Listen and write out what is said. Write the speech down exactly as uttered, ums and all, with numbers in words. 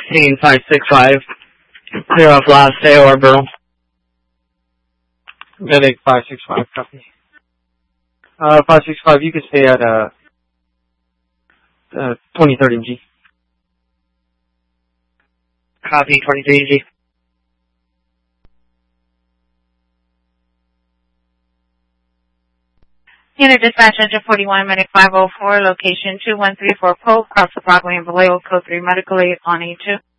sixteen five six five. Clear off last day or bro. Medic five six five, copy. Uh, five six five, you can stay at, uh, uh, twenty-third and G. Copy, twenty-three G. Unit dispatch engine forty-one, medic five oh four, location two one three four Pope, cross the Broadway and Vallejo, code three, medical aid on E two.